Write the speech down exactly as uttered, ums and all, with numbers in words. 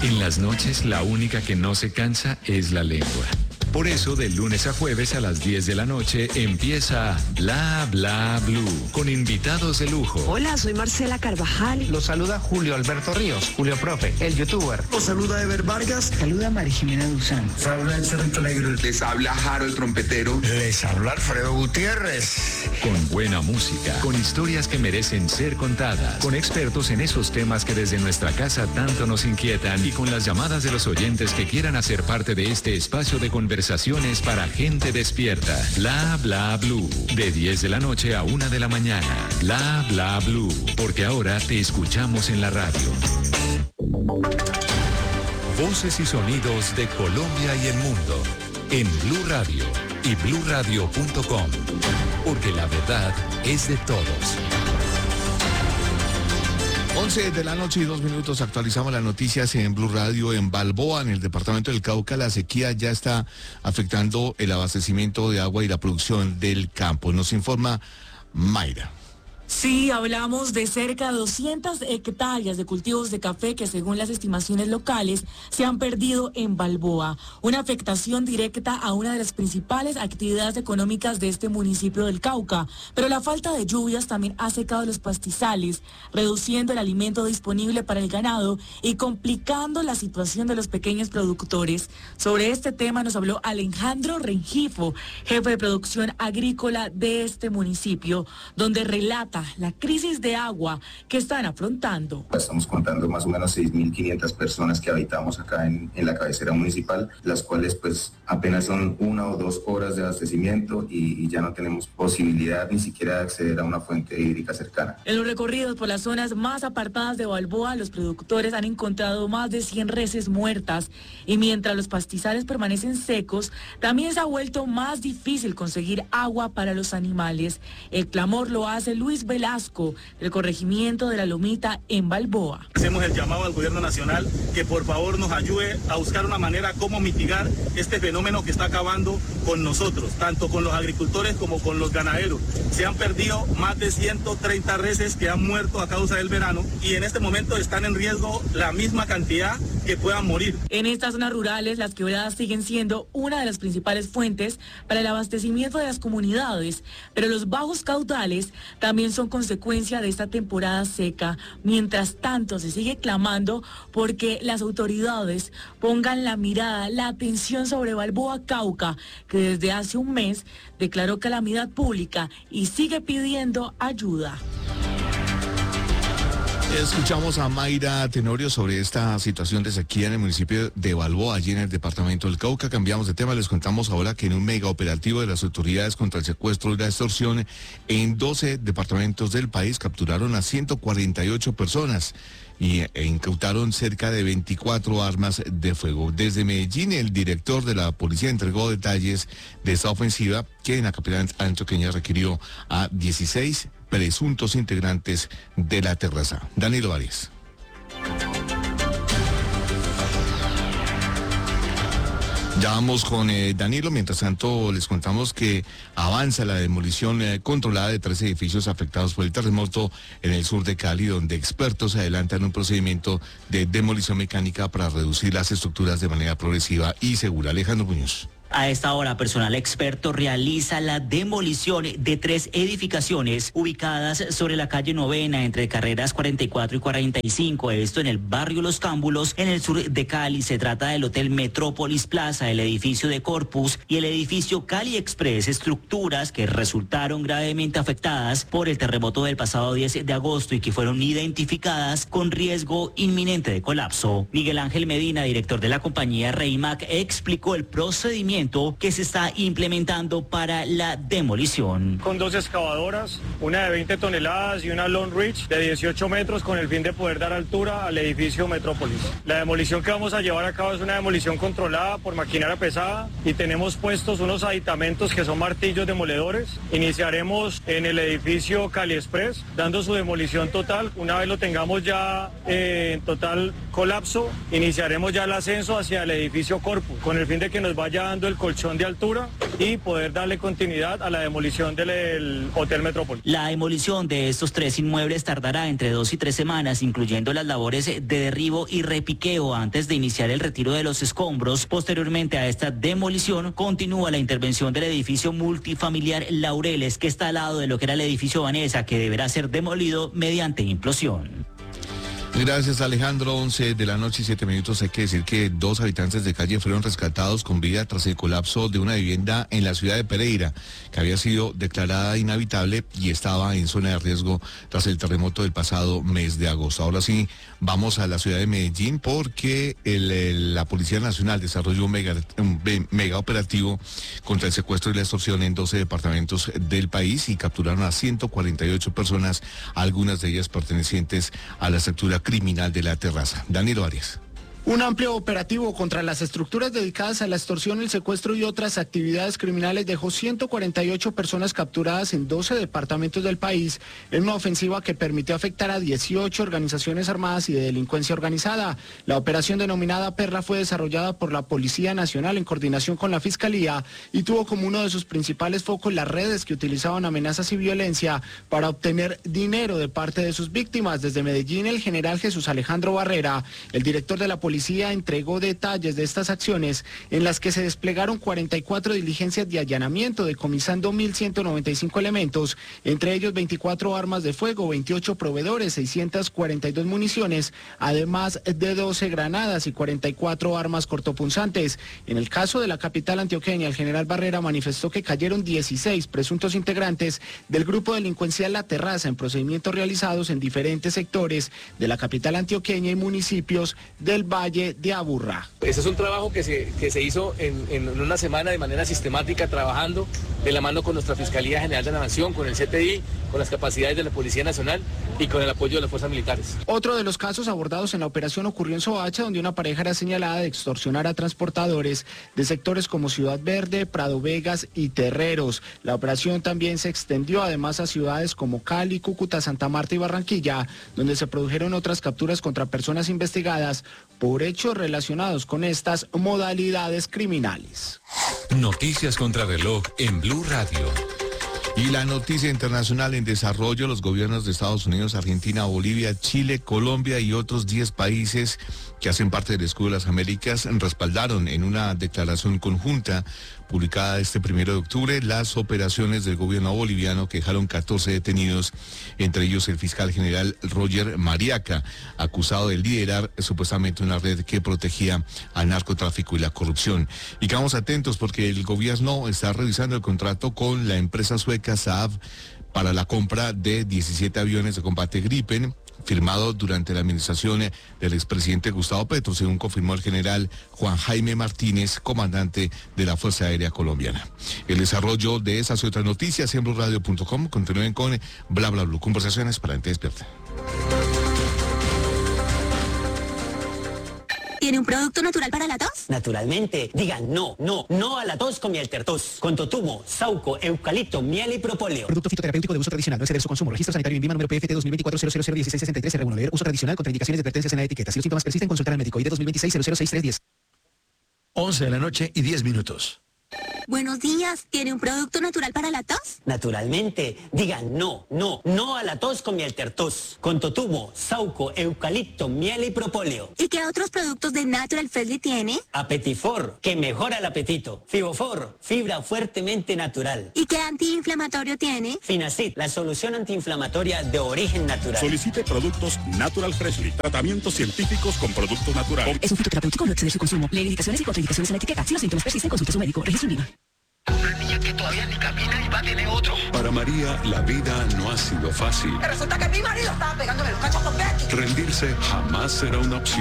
En las noches, la única que no se cansa es la lengua. Por eso, de lunes a jueves a las diez de la noche empieza Bla Bla Blue, con invitados de lujo. Hola, soy Marcela Carvajal. Los saluda Julio Alberto Ríos, Julio Profe, el youtuber. Los saluda Ever Vargas. Saluda María Jimena Duzán. Les habla el Cerrito Negro. Les habla Jaro el trompetero. Les habla Alfredo Gutiérrez. Con buena música, con historias que merecen ser contadas, con expertos en esos temas que desde nuestra casa tanto nos inquietan y con las llamadas de los oyentes que quieran hacer parte de este espacio de conversación. Conversaciones para gente despierta. Bla Bla Blue. De diez de la noche a una de la mañana. Bla Bla Blue. Porque ahora te escuchamos en la radio. Voces y sonidos de Colombia y el mundo. En Blue Radio y blue radio punto com. Porque la verdad es de todos. once de la noche y dos minutos, actualizamos las noticias en Blue Radio. En Balboa, en el departamento del Cauca, la sequía ya está afectando el abastecimiento de agua y la producción del campo. Nos informa Mayra. Sí, hablamos de cerca de doscientas hectáreas de cultivos de café que según las estimaciones locales se han perdido en Balboa. Una afectación directa a una de las principales actividades económicas de este municipio del Cauca. Pero la falta de lluvias también ha secado los pastizales, reduciendo el alimento disponible para el ganado y complicando la situación de los pequeños productores. Sobre este tema nos habló Alejandro Rengifo, jefe de producción agrícola de este municipio, donde relata la crisis de agua que están afrontando. Estamos contando más o menos seis mil quinientas personas que habitamos acá en, en la cabecera municipal, las cuales pues apenas son una o dos horas de abastecimiento y, y ya no tenemos posibilidad ni siquiera de acceder a una fuente hídrica cercana. En los recorridos por las zonas más apartadas de Balboa, los productores han encontrado más de cien reses muertas y mientras los pastizales permanecen secos, también se ha vuelto más difícil conseguir agua para los animales. El clamor lo hace Luis Velasco, del corregimiento de La Lomita en Balboa. Hacemos el llamado al gobierno nacional que por favor nos ayude a buscar una manera cómo mitigar este fenómeno que está acabando con nosotros, tanto con los agricultores como con los ganaderos. Se han perdido más de ciento treinta reses que han muerto a causa del verano y en este momento están en riesgo la misma cantidad que puedan morir. En estas zonas rurales, las quebradas siguen siendo una de las principales fuentes para el abastecimiento de las comunidades, pero los bajos caudales también son consecuencia de esta temporada seca. Mientras tanto, se sigue clamando porque las autoridades pongan la mirada, la atención sobre Balboa Cauca, que desde hace un mes declaró calamidad pública y sigue pidiendo ayuda. Escuchamos a Mayra Tenorio sobre esta situación de sequía en el municipio de Balboa, allí en el departamento del Cauca. Cambiamos de tema, les contamos ahora que en un mega operativo de las autoridades contra el secuestro y la extorsión en doce departamentos del país capturaron a ciento cuarenta y ocho personas y e incautaron cerca de veinticuatro armas de fuego. Desde Medellín, el director de la policía entregó detalles de esta ofensiva que en la capital antioqueña requirió a dieciséis presuntos integrantes de la terraza. Danilo Arias. Ya vamos con eh, Danilo. Mientras tanto, les contamos que avanza la demolición eh, controlada de tres edificios afectados por el terremoto en el sur de Cali, donde expertos adelantan un procedimiento de demolición mecánica para reducir las estructuras de manera progresiva y segura. Alejandro Muñoz. A esta hora, personal experto realiza la demolición de tres edificaciones ubicadas sobre la calle Novena, entre carreras cuarenta y cuatro y cuarenta y cinco, esto en el barrio Los Cámbulos, en el sur de Cali. Se trata del Hotel Metrópolis Plaza, el edificio de Corpus y el edificio Cali Express, estructuras que resultaron gravemente afectadas por el terremoto del pasado diez de agosto y que fueron identificadas con riesgo inminente de colapso. Miguel Ángel Medina, director de la compañía Reimac, explicó el procedimiento que se está implementando para la demolición. Con dos excavadoras, una de veinte toneladas y una Long Reach de dieciocho metros, con el fin de poder dar altura al edificio Metrópolis. La demolición que vamos a llevar a cabo es una demolición controlada por maquinaria pesada y tenemos puestos unos aditamentos que son martillos demoledores. Iniciaremos en el edificio Cali Express, dando su demolición total. Una vez lo tengamos ya eh, en total colapso, iniciaremos ya el ascenso hacia el edificio Corpus, con el fin de que nos vaya dando ampliando el colchón de altura y poder darle continuidad a la demolición del el Hotel Metrópolis. La demolición de estos tres inmuebles tardará entre dos y tres semanas, incluyendo las labores de derribo y repiqueo antes de iniciar el retiro de los escombros. Posteriormente a esta demolición, continúa la intervención del edificio multifamiliar Laureles, que está al lado de lo que era el edificio Vanessa, que deberá ser demolido mediante implosión. Gracias, Alejandro. once de la noche y siete minutos. Hay que decir que dos habitantes de calle fueron rescatados con vida tras el colapso de una vivienda en la ciudad de Pereira, que había sido declarada inhabitable y estaba en zona de riesgo tras el terremoto del pasado mes de agosto. Ahora sí, vamos a la ciudad de Medellín porque el, el, la Policía Nacional desarrolló un mega, un mega operativo contra el secuestro y la extorsión en doce departamentos del país y capturaron a ciento cuarenta y ocho personas, algunas de ellas pertenecientes a la estructura criminal de La Terraza. Danilo Arias. Un amplio operativo contra las estructuras dedicadas a la extorsión, el secuestro y otras actividades criminales dejó ciento cuarenta y ocho personas capturadas en doce departamentos del país en una ofensiva que permitió afectar a dieciocho organizaciones armadas y de delincuencia organizada. La operación denominada Perla fue desarrollada por la Policía Nacional en coordinación con la Fiscalía y tuvo como uno de sus principales focos las redes que utilizaban amenazas y violencia para obtener dinero de parte de sus víctimas. Desde Medellín, el general Jesús Alejandro Barrera, el director de la Policía, Policía entregó detalles de estas acciones en las que se desplegaron cuarenta y cuatro diligencias de allanamiento, decomisando mil ciento noventa y cinco elementos, entre ellos veinticuatro armas de fuego, veintiocho proveedores, seiscientas cuarenta y dos municiones, además de doce granadas y cuarenta y cuatro armas cortopunzantes. En el caso de la capital antioqueña, el general Barrera manifestó que cayeron dieciséis presuntos integrantes del grupo delincuencial La Terraza en procedimientos realizados en diferentes sectores de la capital antioqueña y municipios del Valle de Aburrá. Ese es un trabajo que se, que se hizo en, en una semana de manera sistemática, trabajando de la mano con nuestra Fiscalía General de la Nación, con el C T I, con las capacidades de la Policía Nacional y con el apoyo de las fuerzas militares. Otro de los casos abordados en la operación ocurrió en Soacha, donde una pareja era señalada de extorsionar a transportadores de sectores como Ciudad Verde, Prado Vegas y Terreros. La operación también se extendió además a ciudades como Cali, Cúcuta, Santa Marta y Barranquilla, donde se produjeron otras capturas contra personas investigadas por hechos relacionados con estas modalidades criminales. Noticias contra reloj en Blue Radio. Y la noticia internacional en desarrollo: los gobiernos de Estados Unidos, Argentina, Bolivia, Chile, Colombia y otros diez países que hacen parte del Escudo de las Américas respaldaron en una declaración conjunta publicada este primero de octubre las operaciones del gobierno boliviano que dejaron catorce detenidos, entre ellos el fiscal general Roger Mariaca, acusado de liderar supuestamente una red que protegía al narcotráfico y la corrupción. Y quedamos atentos porque el gobierno está revisando el contrato con la empresa sueca Saab para la compra de diecisiete aviones de combate Gripen, firmado durante la administración del expresidente Gustavo Petro, según confirmó el general Juan Jaime Martínez, comandante de la Fuerza Aérea Colombiana. El desarrollo de esas y otras noticias en blue radio punto com. Continúen con Bla Bla Blue, conversaciones para gente despierta. ¿Tiene un producto natural para la tos? Naturalmente. Digan no, no, no a la tos con miel tertos. Con totumo, sauco, eucalipto, miel y propóleo. Producto fitoterapéutico de uso tradicional. No exceder su consumo. Registro sanitario INVIMA número P F T dos mil veinticuatro cero cero cero dieciséis sesenta y tres R uno. Leer uso tradicional contra indicaciones de advertencias en la etiqueta. Si los síntomas persisten, consultar al médico. I D dos mil veintiséis cero cero seis tres diez. once de la noche y diez minutos. Buenos días. ¿Tiene un producto natural para la tos? Naturalmente. Digan no, no, no a la tos con miel tertos. Con totumo, sauco, eucalipto, miel y propóleo. ¿Y qué otros productos de Natural Freshly tiene? Apetifor, que mejora el apetito. Fibofor, fibra fuertemente natural. ¿Y qué antiinflamatorio tiene? Finacid, la solución antiinflamatoria de origen natural. Solicite productos Natural Freshly. Tratamientos científicos con productos naturales. Es un fitoterapéutico, no exceder su consumo. Lee indicaciones y contraindicaciones en la etiqueta. Si los síntomas persisten, consulte a su médico. Registro INVIMA. Una niña que todavía ni camina y va a tener otro. Para María, la vida no ha sido fácil. Resulta que mi marido estaba pegándome los cachos con Betty. Rendirse jamás será una opción.